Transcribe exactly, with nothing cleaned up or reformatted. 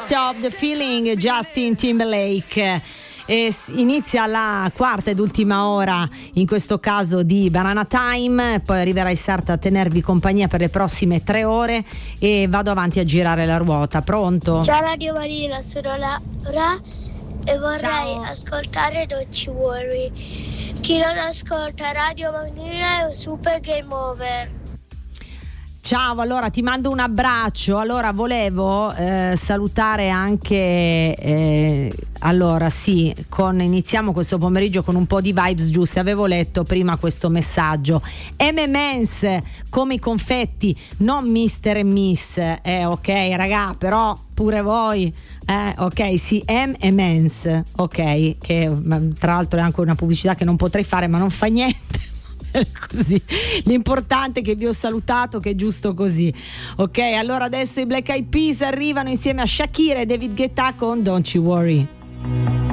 Stop the Feeling, Justin Timberlake. E inizia la quarta ed ultima ora, in questo caso di Banana Time, poi arriverà il Sarta a tenervi compagnia per le prossime tre ore e vado avanti a girare la ruota. Pronto? Ciao Radio Marina, sono Laura e vorrei Ciao. ascoltare Don't You Worry. Chi non ascolta Radio Marina è un super game over. Ciao, allora ti mando un abbraccio. Allora volevo eh, salutare anche eh, allora sì, con, iniziamo questo pomeriggio con un po' di vibes giuste. Avevo letto prima questo messaggio: M and M's come i confetti, non mister e miss, eh, ok raga, però pure voi, eh, ok, sì, M and M's, ok, che tra l'altro è anche una pubblicità che non potrei fare, ma non fa niente. Così, l'importante è che vi ho salutato, che è giusto così. Ok, allora adesso i Black Eyed Peas arrivano insieme a Shakira e David Guetta con Don't You Worry.